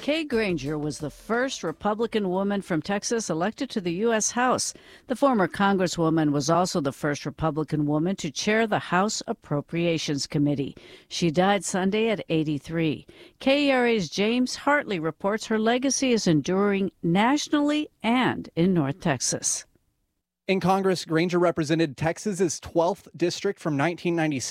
Kay Granger was the first Republican woman from Texas elected to the U.S. House. The former Congresswoman was also the first Republican woman to chair the House Appropriations Committee. She died Sunday at 83. KERA's James Hartley reports her legacy is enduring nationally and in North Texas. In Congress, Granger represented Texas's 12th district from 1996